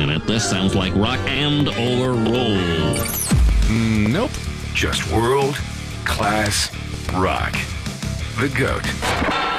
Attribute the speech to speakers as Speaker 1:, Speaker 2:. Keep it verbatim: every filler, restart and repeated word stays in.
Speaker 1: minute. This sounds like rock and or roll.
Speaker 2: Mm, nope.
Speaker 3: Just world class rock. The GOAT.